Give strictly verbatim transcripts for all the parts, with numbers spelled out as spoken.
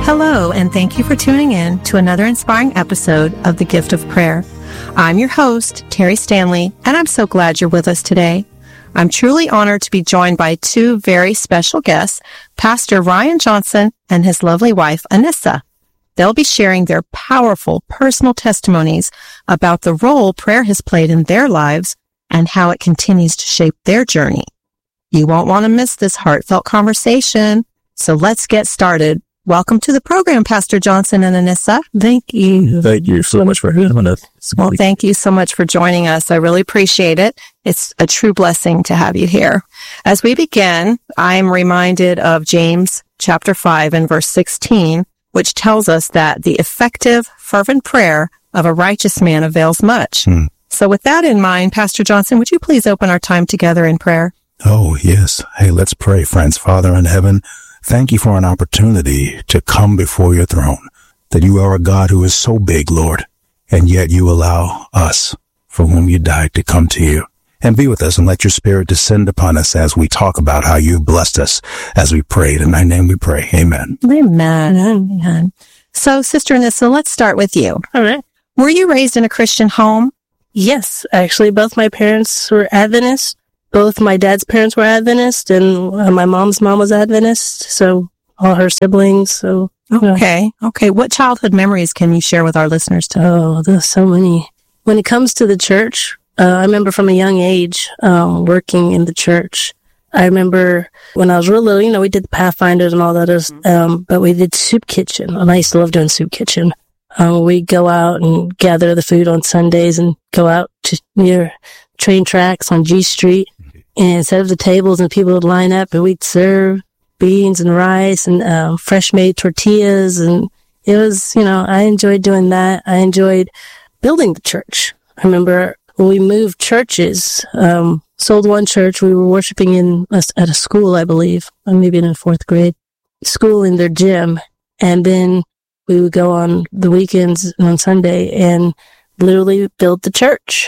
Hello, and thank you for tuning in to another inspiring episode of The Gift of Prayer. I'm your host, Terry Stanley, and I'm so glad you're with us today. I'm truly honored to be joined by two very special guests, Pastor Ryan Johnson and his lovely wife, Anissa. They'll be sharing their powerful personal testimonies about the role prayer has played in their lives and how it continues to shape their journey. You won't want to miss this heartfelt conversation, so let's get started. Welcome to the program, Pastor Johnson and Anissa. Thank you. Thank you so much for having us. Well, thank you so much for joining us. I really appreciate it. It's a true blessing to have you here. As we begin, I am reminded of James chapter five and verse sixteen, which tells us that the effective, fervent prayer of a righteous man avails much. Hmm. So with that in mind, Pastor Johnson, would you please open our time together in prayer? Oh, yes. Hey, let's pray, friends. Father in heaven, thank you for an opportunity to come before your throne, that you are a God who is so big, Lord, and yet you allow us, for whom you died, to come to you. And be with us and let your spirit descend upon us as we talk about how you blessed us as we prayed. In thy name we pray. Amen. Amen. Amen. So, Sister Anissa, let's start with you. All right. Were you raised in a Christian home? Yes, actually, both my parents were Adventists. Both my dad's parents were Adventist, and uh, my mom's mom was Adventist, so all her siblings. So Okay. Yeah. Okay. What childhood memories can you share with our listeners today? Oh, there's so many. When it comes to the church, uh, I remember from a young age um, working in the church. I remember when I was real little, you know, we did the Pathfinders and all that, um, but we did soup kitchen, and I used to love doing soup kitchen. Um, we'd go out and gather the food on Sundays and go out to near train tracks on G Street. And set up the tables and people would line up and we'd serve beans and rice and um, fresh made tortillas. And it was, you know, I enjoyed doing that. I enjoyed building the church. I remember when we moved churches, um, sold one church. We were worshiping in a, at a school, I believe, maybe in the fourth grade school in their gym. And then we would go on the weekends and on Sunday and literally build the church.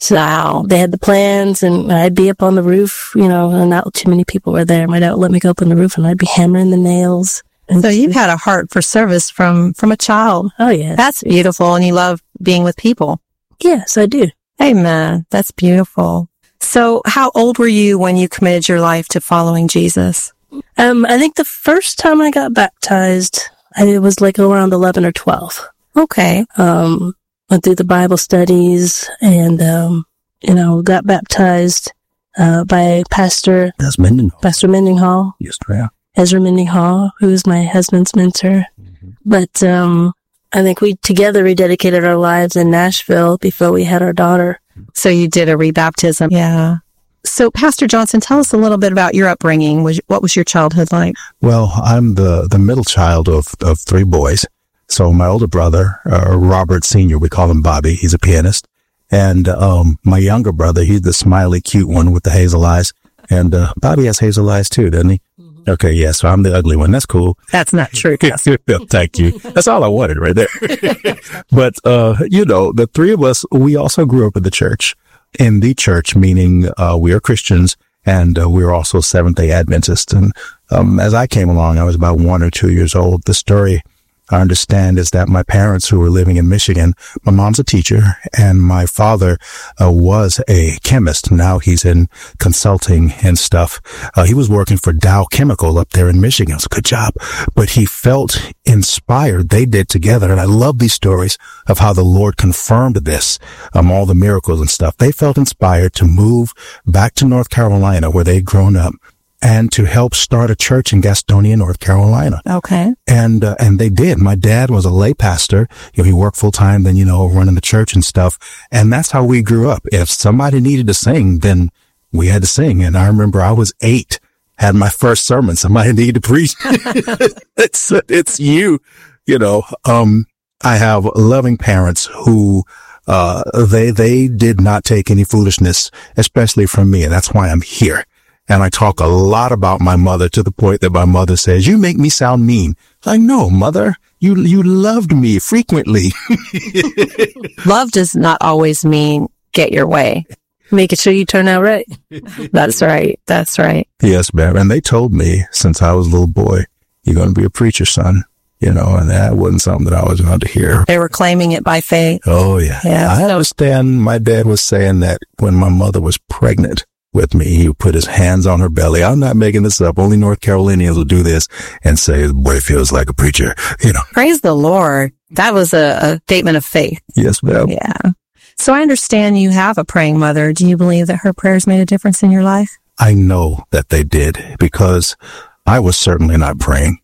So they had the plans and I'd be up on the roof, you know, and not too many people were there. My dad would let me go up on the roof and I'd be hammering the nails. And so you've had a heart for service from, from a child. Oh, yeah. That's beautiful. And you love being with people. Yes, I do. Amen. That's beautiful. So how old were you when you committed your life to following Jesus? Um, I think the first time I got baptized, I was like around eleven or twelve. Okay. Um, went through the Bible studies and, um, you know, got baptized, uh, by Pastor, That's Mendenhall. Pastor Mendenhall. Yes, ma'am. Ezra Mendenhall, who is my husband's mentor. Mm-hmm. But, um, I think we together rededicated our lives in Nashville before we had our daughter. So you did a rebaptism. Yeah. So Pastor Johnson, tell us a little bit about your upbringing. What was your childhood like? Well, I'm the, the middle child of, of three boys. So my older brother, uh, Robert Senior, we call him Bobby. He's a pianist. And, um, my younger brother, he's the smiley, cute one with the hazel eyes. And, uh, Bobby has hazel eyes too, doesn't he? Mm-hmm. Okay. Yeah. So I'm the ugly one. That's cool. That's not true. Thank you. That's all I wanted right there. But, uh, you know, the three of us, we also grew up in the church, in the church, meaning, uh, we are Christians and, uh, we are also Seventh-day Adventists. And, um, as I came along, I was about one or two years old. The story I understand is that my parents, who were living in Michigan, my mom's a teacher and my father uh, was a chemist. Now he's in consulting and stuff. Uh, he was working for Dow Chemical up there in Michigan. It was a good job, but he felt inspired. They did together. And I love these stories of how the Lord confirmed this, um, all the miracles and stuff. They felt inspired to move back to North Carolina where they'd grown up, and to help start a church in Gastonia, North Carolina. Okay. And, uh, and they did. My dad was a lay pastor. You know, he worked full time, then, you know, running the church and stuff. And that's how we grew up. If somebody needed to sing, then we had to sing. And I remember I was eight, had my first sermon. Somebody needed to preach. it's, it's you, you know, um, I have loving parents who, uh, they, they did not take any foolishness, especially from me. And that's why I'm here. And I talk a lot about my mother to the point that my mother says, you make me sound mean. Like, no, mother, you, you loved me frequently. Love does not always mean get your way. Making sure you turn out right. That's right. That's right. Yes, ma'am. And they told me since I was a little boy, you're going to be a preacher, son. you know, and that wasn't something that I was going to hear. They were claiming it by faith. Oh, yeah. Yeah. I understand my dad was saying that when my mother was pregnant with me, he would put his hands on her belly. I'm not making this up. Only North Carolinians will do this and say, the boy feels like a preacher, you know. Praise the Lord. That was a, a statement of faith. Yes, ma'am. Yeah. So I understand you have a praying mother. Do you believe that her prayers made a difference in your life? I know that they did, because I was certainly not praying.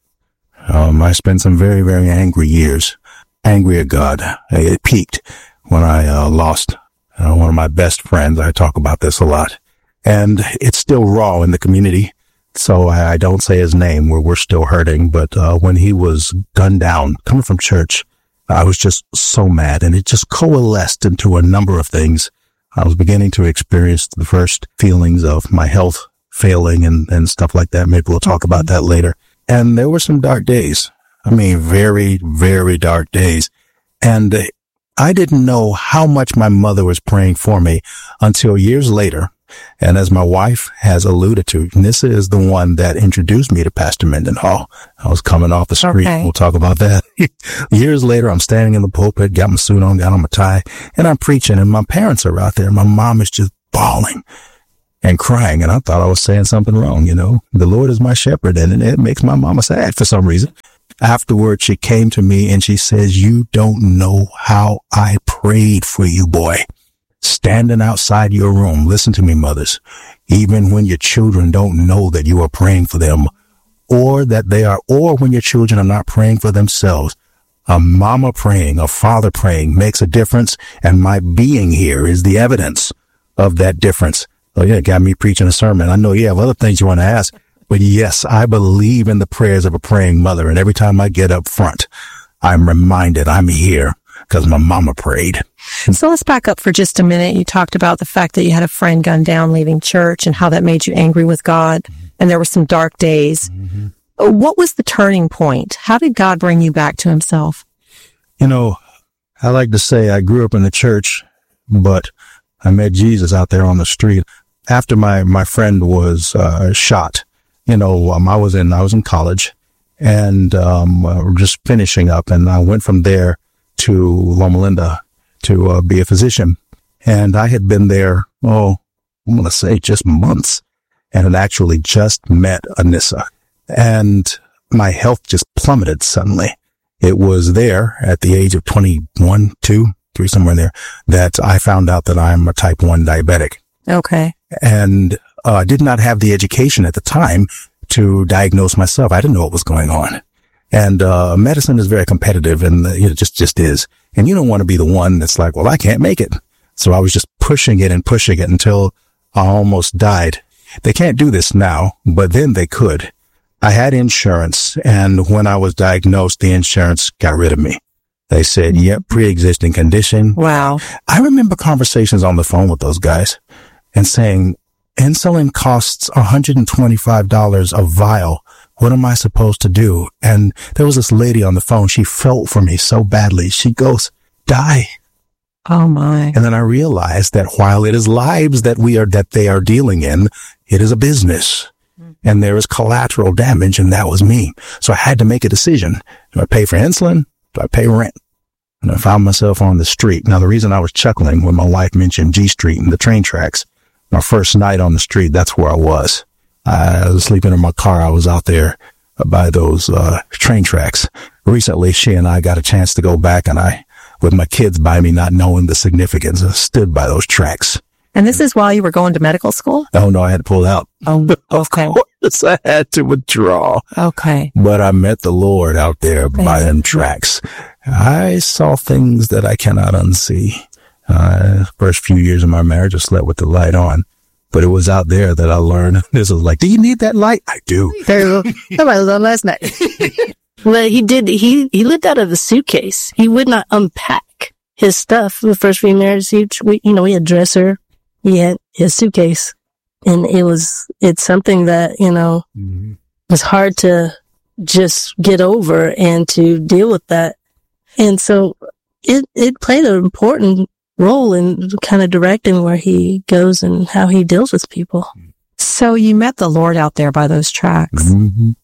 Um, I spent some very, very angry years, angry at God. It peaked when I uh, lost uh, one of my best friends. I talk about this a lot, and it's still raw in the community. So I, I don't say his name, where we're still hurting. But uh, when he was gunned down, coming from church, I was just so mad, and it just coalesced into a number of things. I was beginning to experience the first feelings of my health failing and, and stuff like that. Maybe we'll talk about that later. And there were some dark days. I mean, very, very dark days. And I didn't know how much my mother was praying for me until years later. And as my wife has alluded to, Nissa is the one that introduced me to Pastor Mendenhall. I was coming off the street. Okay. We'll talk about that. Years later, I'm standing in the pulpit, got my suit on, got on my tie, and I'm preaching, and my parents are out there. My mom is just bawling and crying, and I thought I was saying something wrong, you know. The Lord is my shepherd, and it makes my mama sad for some reason. Afterwards, she came to me and she says, you don't know how I prayed for you, boy. Standing outside your room. Listen to me, mothers. Even when your children don't know that you are praying for them, or that they are, or when your children are not praying for themselves, a mama praying, a father praying makes a difference. And my being here is the evidence of that difference. Oh yeah, got me preaching a sermon. I know you have other things you want to ask, but yes, I believe in the prayers of a praying mother. And every time I get up front, I'm reminded I'm here because my mama prayed. So let's back up for just a minute. You talked about the fact that you had a friend gunned down leaving church and how that made you angry with God. Mm-hmm. And there were some dark days. Mm-hmm. What was the turning point? How did God bring you back to himself? You know, I like to say I grew up in the church, but I met Jesus out there on the street. After my, my friend was uh, shot, you know, um, I was in, I was in college and um, uh, just finishing up. And I went from there to Loma Linda to uh, be a physician. And I had been there, oh, I'm going to say just months, and had actually just met Anissa. And my health just plummeted suddenly. It was there at the age of twenty-one, two, three, somewhere in there, that I found out that I'm a type one diabetic. Okay. And uh, I did not have the education at the time to diagnose myself. I didn't know what was going on. And uh medicine is very competitive, and uh, it just just is. And you don't want to be the one that's like, well, I can't make it. So I was just pushing it and pushing it until I almost died. They can't do this now, but then they could. I had insurance, and when I was diagnosed, the insurance got rid of me. They said, yep, pre-existing condition. Wow. I remember conversations on the phone with those guys and saying, insulin costs one hundred twenty-five dollars a vial. What am I supposed to do? And there was this lady on the phone. She felt for me so badly. She goes, die. Oh my. And then I realized that while it is lives that we are, that they are dealing in, it is a business. Mm-hmm. And there is collateral damage, and that was me. So I had to make a decision. Do I pay for insulin? Do I pay rent? And I found myself on the street. Now, the reason I was chuckling when my wife mentioned G Street and the train tracks, my first night on the street, that's where I was. I was sleeping in my car. I was out there by those uh train tracks. Recently, she and I got a chance to go back, and I, with my kids by me, not knowing the significance, I stood by those tracks. And this is while you were going to medical school? Oh, no, I had to pull out. Oh, okay. Of course, I had to withdraw. Okay. But I met the Lord out there by them tracks. I saw things that I cannot unsee. Uh, first few years of my marriage, I slept with the light on. But it was out there that I learned. This was like, do you need that light? I do. That was on last night. Well, he did, he, he lived out of a suitcase. He would not unpack his stuff. The first few marriages, he, we, you know, we had a dresser. He had his suitcase. And it was, it's something that, you know, mm-hmm. was hard to just get over and to deal with that. And so it, it played an important role in kind of directing where he goes and how he deals with people. So you met the Lord out there by those tracks. Mm-hmm.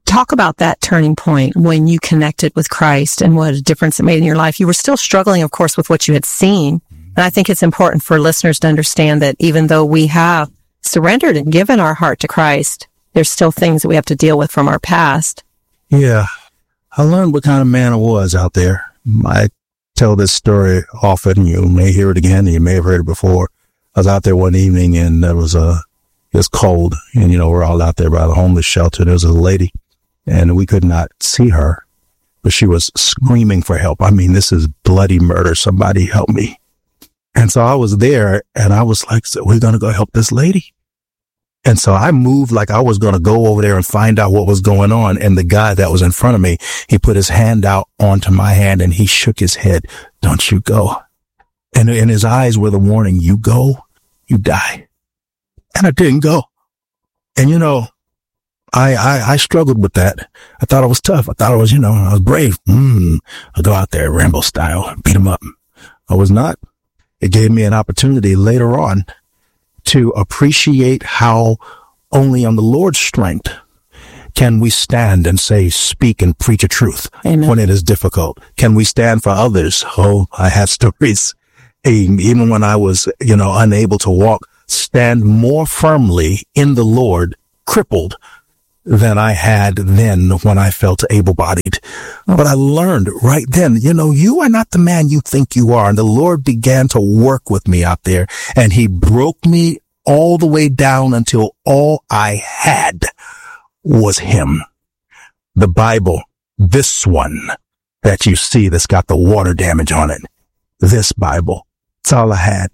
Talk about that turning point when you connected with Christ and what a difference it made in your life. You were still struggling, of course, with what you had seen. And I think it's important for listeners to understand that even though we have surrendered and given our heart to Christ, there's still things that we have to deal with from our past. Yeah. I learned what kind of man I was out there. I tell this story often. You may hear it again. You may have heard it before. I was out there one evening and there was a, it was cold. And, you know, we're all out there by the homeless shelter. There was a lady and we could not see her, but she was screaming for help. I mean, this is bloody murder. Somebody help me. And so I was there and I was like, so we're going to go help this lady. And so I moved like I was going to go over there and find out what was going on. And the guy that was in front of me, he put his hand out onto my hand and he shook his head. Don't you go. And in his eyes were the warning, you go, you die. And I didn't go. And, you know, I, I, I struggled with that. I thought I was tough. I thought I was, you know, I was brave. Mm, I'll go out there Rambo style and beat him up. I was not. It gave me an opportunity later on to appreciate how only on the Lord's strength can we stand and say, speak and preach a truth. Amen. When it is difficult. Can we stand for others? Oh, I have stories. Even when I was, you know, unable to walk, stand more firmly in the Lord, crippled, than I had then when I felt able-bodied. Oh. But I learned right then, you know, you are not the man you think you are. And the Lord began to work with me out there and he broke me all the way down until all I had was him. The Bible, this one that you see that's got the water damage on it, this Bible, it's all I had.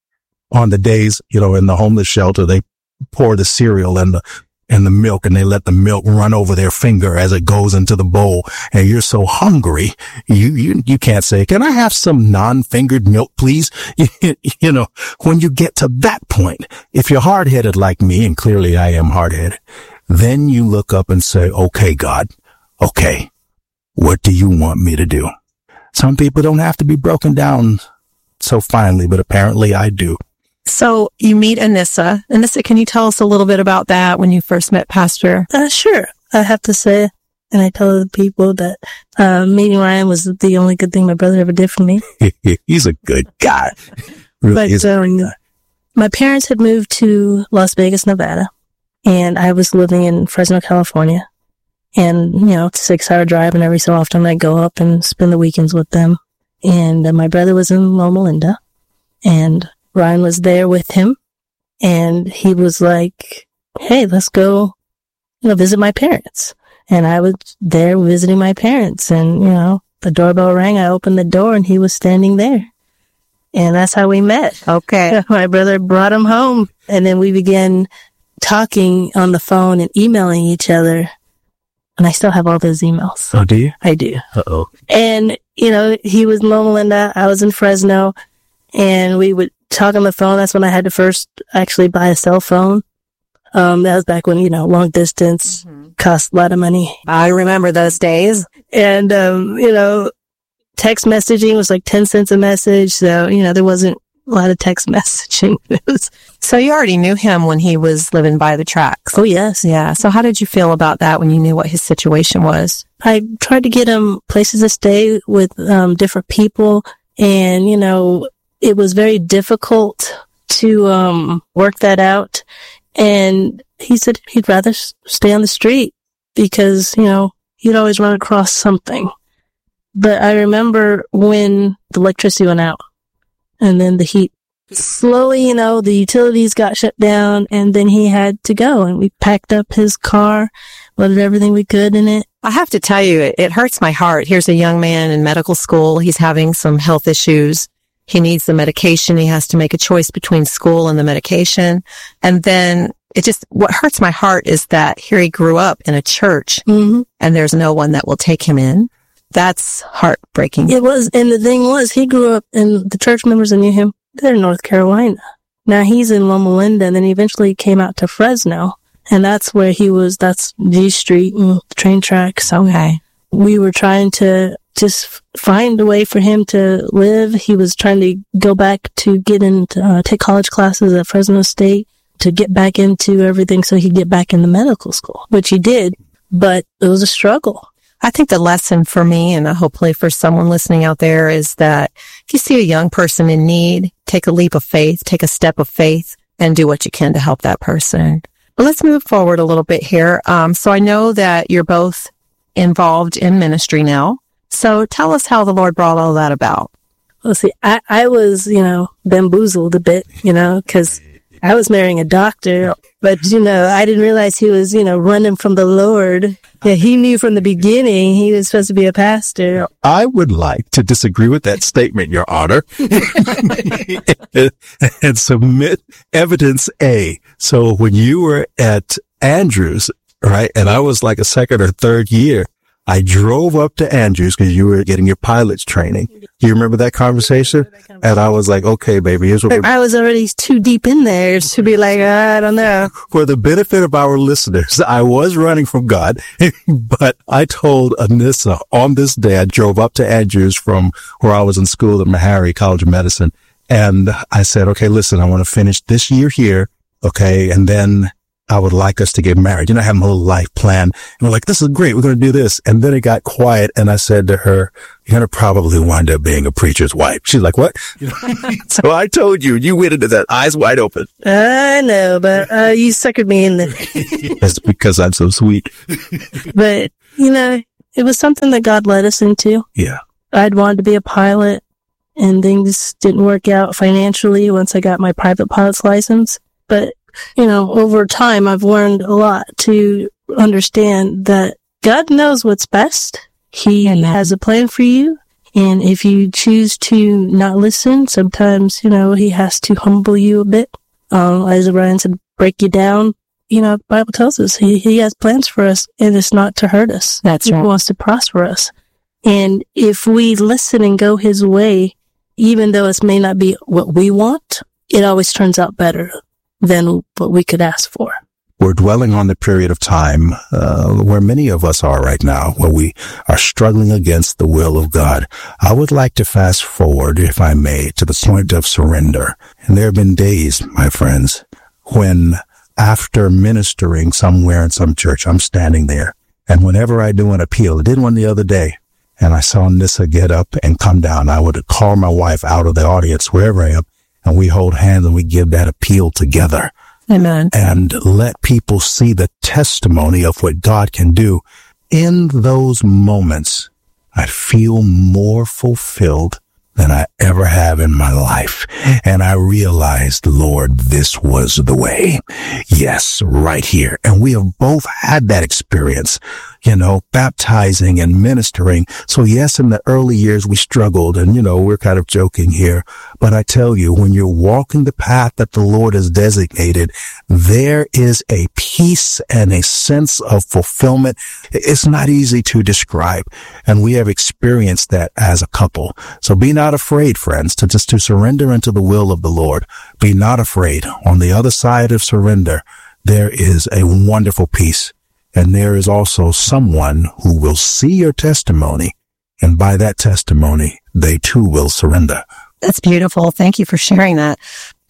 On the days, you know, in the homeless shelter, they pour the cereal and the and the milk and they let the milk run over their finger as it goes into the bowl. And you're so hungry, you, you, you can't say, can I have some non-fingered milk, please? You know, when you get to that point, if you're hard-headed like me, and clearly I am hard-headed, then you look up and say, okay, God, okay, what do you want me to do? Some people don't have to be broken down so finely, but apparently I do. So you meet Anissa. Anissa, can you tell us a little bit about that when you first met Pastor? Uh, sure. I have to say, and I tell the people that uh, meeting Ryan was the only good thing my brother ever did for me. He's a good guy. Really but um, my parents had moved to Las Vegas, Nevada, and I was living in Fresno, California. And, you know, it's a six-hour drive, and every so often I go up and spend the weekends with them. And uh, my brother was in Loma Linda, and Ryan was there with him, and he was like, hey, let's go, you know, visit my parents. And I was there visiting my parents, and, you know, the doorbell rang, I opened the door, and he was standing there. And that's how we met. Okay. My brother brought him home, and then we began talking on the phone and emailing each other. And I still have all those emails. Oh, do you? I do. Uh-oh. And, you know, he was in Loma Linda, I was in Fresno, and we would talk on the phone. That's when I had to first actually buy a cell phone. Um, that was back when, you know, long distance mm-hmm. cost a lot of money. I remember those days. And, um, you know, text messaging was like ten cents a message. So, you know, there wasn't a lot of text messaging. So you already knew him when he was living by the tracks. Oh, yes. Yeah. So how did you feel about that when you knew what his situation was? I tried to get him places to stay with, um, different people. And, you know, it was very difficult to, um, work that out. And he said he'd rather s- stay on the street because, you know, he'd always run across something. But I remember when the electricity went out and then the heat slowly, you know, the utilities got shut down and then he had to go, and we packed up his car, loaded everything we could in it. I have to tell you, it, it hurts my heart. Here's a young man in medical school. He's having some health issues. He needs the medication. He has to make a choice between school and the medication. And then it just, what hurts my heart is that here he grew up in a church mm-hmm. and there's no one that will take him in. That's heartbreaking. It was. And the thing was, he grew up, and the church members that knew him, they're in North Carolina. Now he's in Loma Linda, and then he eventually came out to Fresno, and that's where he was. That's G Street and the train tracks. Okay. We were trying to just find a way for him to live. He was trying to go back to get into, uh, take college classes at Fresno State to get back into everything so he'd get back into medical school, which he did. but it was a struggle. I think the lesson for me, and hopefully for someone listening out there, is that if you see a young person in need, take a leap of faith, take a step of faith, and do what you can to help that person. But let's move forward a little bit here. Um, so I know that you're both involved in ministry now. So tell us how the Lord brought all that about. Well, see, I, I was, you know, bamboozled a bit, you know, because I was marrying a doctor, but, you know, I didn't realize he was, you know, running from the Lord. Yeah, he knew from the beginning he was supposed to be a pastor. I would like to disagree with that statement, Your Honor, and, and submit evidence A. So when you were at Andrews, right, and I was like a second or third year, I drove up to Andrews because you were getting your pilot's training. Do you remember that conversation? And I was like, okay, baby, here's what we're... I was already too deep in there to be like, I don't know. For the benefit of our listeners, I was running from God, but I told Anissa on this day, I drove up to Andrews from where I was in school at Meharry College of Medicine. And I said, okay, listen, I want to finish this year here. Okay. And then I would like us to get married. You know, I have my little life plan. And we're like, this is great. We're going to do this. And then it got quiet. And I said to her, you're going to probably wind up being a preacher's wife. She's like, what? So I told you, you went into that eyes wide open. I know, but uh, you suckered me in there. That's because I'm so sweet. But, you know, it was something that God led us into. Yeah. I'd wanted to be a pilot, and things didn't work out financially once I got my private pilot's license. But you know, over time, I've learned a lot to understand that God knows what's best. He Amen. Has a plan for you. And if you choose to not listen, sometimes, you know, he has to humble you a bit. Um, as Ryan said, break you down. You know, the Bible tells us he, he has plans for us, and it's not to hurt us. That's right. He wants to prosper us. And if we listen and go his way, even though it may not be what we want, it always turns out better than what we could ask for. We're dwelling on the period of time uh, where many of us are right now, where we are struggling against the will of God. I would like to fast forward, if I may, to the point of surrender. And there have been days, my friends, when after ministering somewhere in some church, I'm standing there, and whenever I do an appeal, I did one the other day, and I saw Nissa get up and come down, I would call my wife out of the audience, wherever I am, and we hold hands and we give that appeal together. Amen. And let people see the testimony of what God can do. In those moments, I feel more fulfilled than I ever have in my life. And I realized, Lord, this was the way. Yes, right here. And we have both had that experience, you know, baptizing and ministering. So yes, in the early years, we struggled, and, you know, we're kind of joking here. But I tell you, when you're walking the path that the Lord has designated, there is a peace and a sense of fulfillment. It's not easy to describe. And we have experienced that as a couple. So be not afraid, friends, to just to surrender into the will of the Lord. Be not afraid. On the other side of surrender, there is a wonderful peace. And there is also someone who will see your testimony. And by that testimony, they too will surrender. That's beautiful. Thank you for sharing that.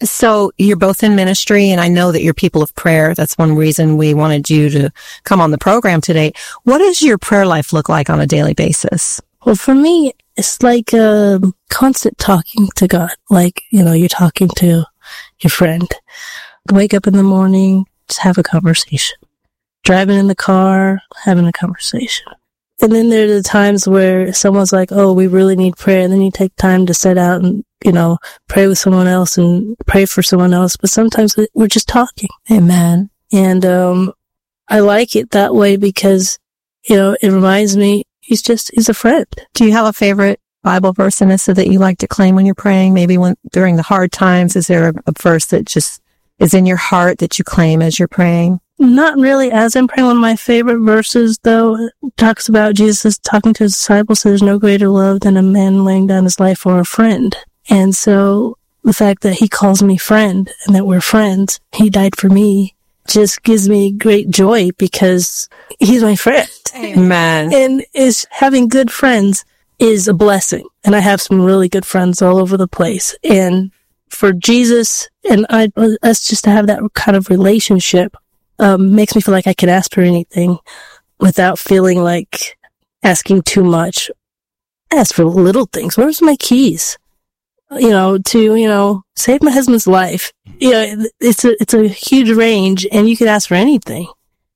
So you're both in ministry, and I know that you're people of prayer. That's one reason we wanted you to come on the program today. What does your prayer life look like on a daily basis? Well, for me, it's like a constant talking to God. Like, you know, you're talking to your friend. Wake up in the morning, just have a conversation. Driving in the car, having a conversation. And then there are the times where someone's like, oh, we really need prayer. And then you take time to set out and, you know, pray with someone else and pray for someone else. But sometimes we're just talking. Amen. And um I like it that way because, you know, it reminds me he's just, he's a friend. Do you have a favorite Bible verse, Anissa, that you like to claim when you're praying? Maybe when during the hard times, is there a, a verse that just is in your heart that you claim as you're praying? Not really as I'm praying. One of my favorite verses, though, talks about Jesus talking to his disciples, there's no greater love than a man laying down his life for a friend. And so the fact that he calls me friend and that we're friends, he died for me, just gives me great joy because he's my friend. Amen. And is having good friends is a blessing. And I have some really good friends all over the place. And for Jesus and I, us just to have that kind of relationship, Um, makes me feel like I can ask for anything. without feeling like asking too much. Ask for little things. Where's my keys? You know, to, you know, save my husband's life. You know, it's a, it's a huge range, and you could ask for anything.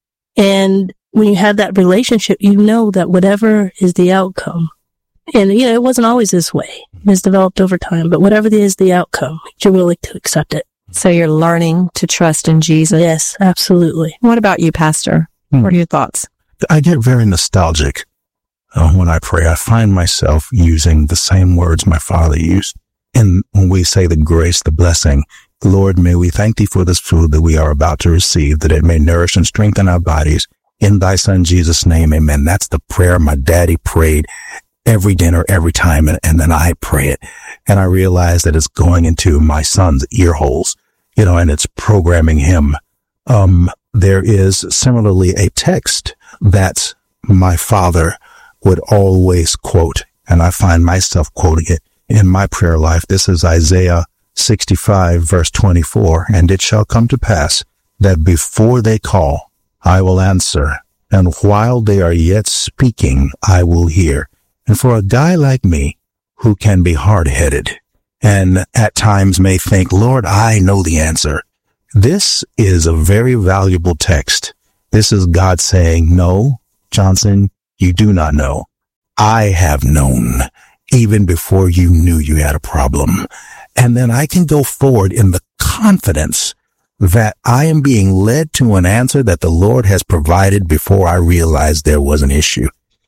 And when you have that relationship, you know that whatever is the outcome, and, you know, it wasn't always this way. It was developed over time, but whatever is the outcome, you're willing to accept it. So you're learning to trust in Jesus. Yes, absolutely. What about you, Pastor? Hmm. What are your thoughts? I get very nostalgic uh, when I pray. I find myself using the same words my father used. And when we say the grace, the blessing, Lord, may we thank thee for this food that we are about to receive, that it may nourish and strengthen our bodies. In thy son, Jesus' name, amen. That's the prayer my daddy prayed every dinner, every time. And, and then I pray it. And I realize that it's going into my son's ear holes, you know, and it's programming him. Um, there is similarly a text that my father would always quote, and I find myself quoting it in my prayer life. This is Isaiah sixty-five, verse twenty-four. And it shall come to pass that before they call, I will answer. And while they are yet speaking, I will hear. And for a guy like me, who can be hard-headed and at times may think, Lord, I know the answer, this is a very valuable text. This is God saying, no, Johnson, you do not know. I have known even before you knew you had a problem. And then I can go forward in the confidence that I am being led to an answer that the Lord has provided before I realized there was an issue.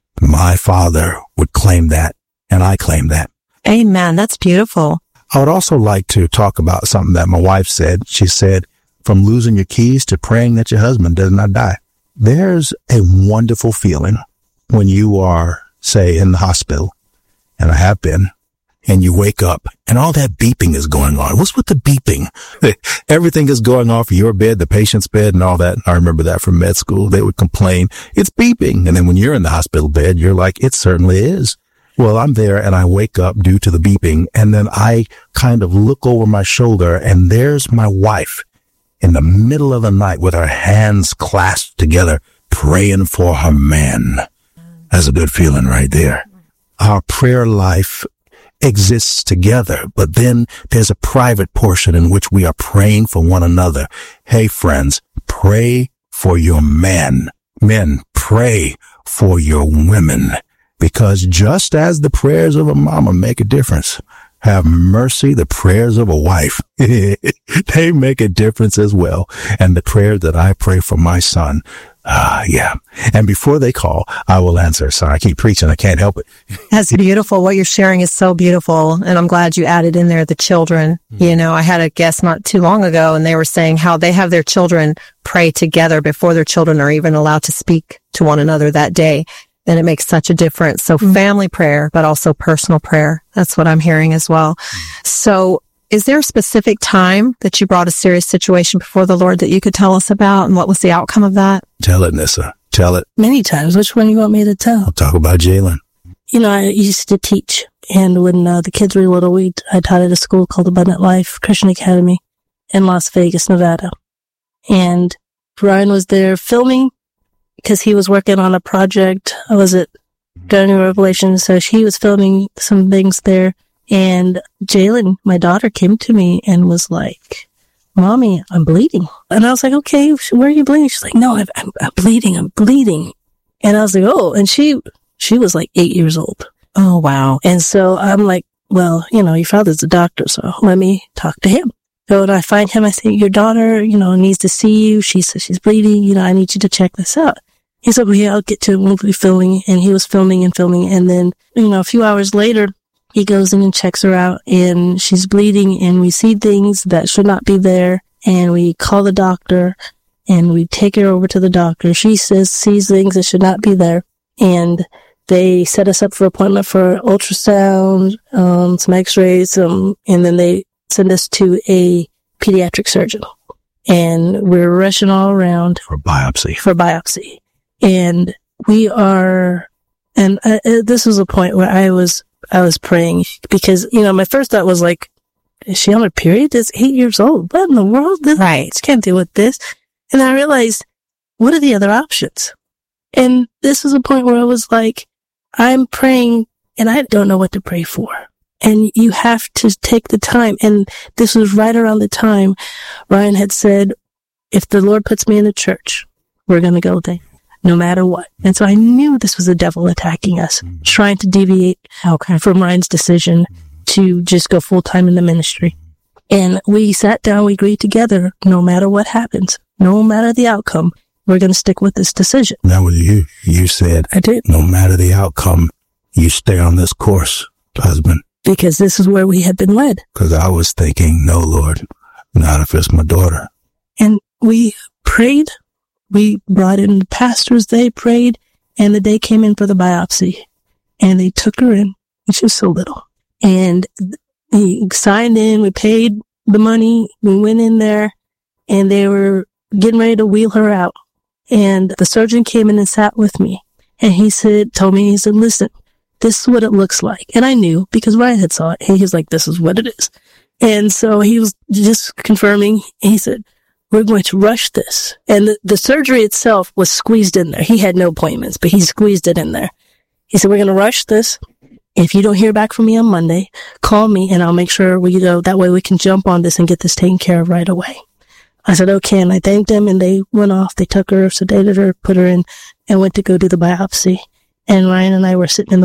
My father would claim that, and I claim that. Amen. That's beautiful. I would also like to talk about something that my wife said. She said, from losing your keys to praying that your husband does not die. There's a wonderful feeling when you are, say, in the hospital, and I have been, and you wake up and all that beeping is going on. What's with the beeping? Everything is going off your bed, the patient's bed, and all that. I remember that from med school. They would complain, it's beeping. And then when you're in the hospital bed, you're like, it certainly is. Well, I'm there and I wake up due to the beeping, and then I kind of look over my shoulder and there's my wife in the middle of the night with her hands clasped together, praying for her man. That's a good feeling right there. Our prayer life exists together, but then there's a private portion in which we are praying for one another. Hey, friends, pray for your man. Men, pray for your women, because just as the prayers of a mama make a difference, have mercy, the prayers of a wife, they make a difference as well. And the prayer that I pray for my son, ah, uh, yeah. And before they call, I will answer. Sorry, I keep preaching. I can't help it. That's beautiful. What you're sharing is so beautiful. And I'm glad you added in there the children. Mm-hmm. You know, I had a guest not too long ago, and they were saying how they have their children pray together before their children are even allowed to speak to one another that day. And it makes such a difference. So mm-hmm. family prayer, but also personal prayer. That's what I'm hearing as well. Mm-hmm. So is there a specific time that you brought a serious situation before the Lord that you could tell us about, and what was the outcome of that? Tell it, Nissa. Tell it. Many times. Which one you want me to tell? I'll talk about Jalen. You know, I used to teach, and when uh, the kids were little, we I taught at a school called Abundant Life Christian Academy in Las Vegas, Nevada. And Brian was there filming because he was working on a project. I was at Journey Revelation, so he was filming some things there. And Jalen, my daughter, came to me and was like, Mommy, I'm bleeding. And I was like, okay, where are you bleeding? She's like, no, I'm, I'm, I'm bleeding. I'm bleeding. And I was like, oh, and she, she was like eight years old. Oh, wow. And so I'm like, well, you know, your father's a doctor, so let me talk to him. So when I find him, I say, your daughter, you know, needs to see you. She says she's bleeding. You know, I need you to check this out. He said, well, yeah, I'll get to it. We'll be filming. And he was filming and filming. And then, you know, a few hours later, he goes in and checks her out, and she's bleeding, and we see things that should not be there. And we call the doctor, and we take her over to the doctor. She says, sees things that should not be there. And they set us up for appointment for ultrasound, um, some x-rays, um, and then they send us to a pediatric surgeon. And we're rushing all around. For biopsy. For biopsy. And we are, and uh, this was a point where I was, I was praying, because, you know, my first thought was like, is she on her period? It's eight years old. What in the world? This, right. She can't deal with this. And I realized, what are the other options? And this was a point where I was like, I'm praying and I don't know what to pray for. And you have to take the time. And this was right around the time Ryan had said, if the Lord puts me in the church, we're going to go there, no matter what. And so I knew this was the devil attacking us, mm-hmm. trying to deviate okay. from Ryan's decision to just go full time in the ministry. And we sat down, we agreed together, no matter what happens, no matter the outcome, we're going to stick with this decision. That was you. You said, I did. No matter the outcome, you stay on this course, husband. Because this is where we had been led. Because I was thinking, no, Lord, not if it's my daughter. And we prayed. We brought in the pastors. They prayed. And the day came in for the biopsy. And they took her in. And she was so little. And he signed in. We paid the money. We went in there. And they were getting ready to wheel her out. And the surgeon came in and sat with me. And he said, told me, he said, listen, this is what it looks like. And I knew because Ryan had saw it. And he was like, this is what it is. And so he was just confirming. He said, we're going to rush this. And the, the surgery itself was squeezed in there. He had no appointments, but he squeezed it in there. He said, we're going to rush this. If you don't hear back from me on Monday, call me and I'll make sure we go. That way we can jump on this and get this taken care of right away. I said, okay. And I thanked them and they went off. They took her, sedated her, put her in and went to go do the biopsy. And Ryan and I were sitting in the